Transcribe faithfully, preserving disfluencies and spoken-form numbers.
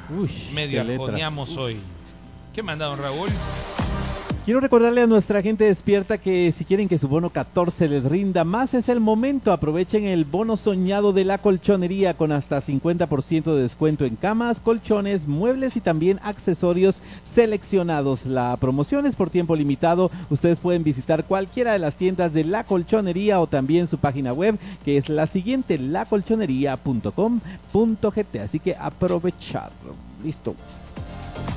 Uy, medio qué letras. arjoneamos hoy. ¿Qué manda don Raúl? Quiero recordarle a nuestra gente despierta que si quieren que su bono catorce les rinda más es el momento. Aprovechen el bono soñado de la colchonería con hasta cincuenta por ciento de descuento en camas, colchones, muebles y también accesorios seleccionados. La promoción es por tiempo limitado. Ustedes pueden visitar cualquiera de las tiendas de La Colchonería o también su página web, que es la siguiente, la colchonería punto com punto g t. Así que aprovecharlo. Listo.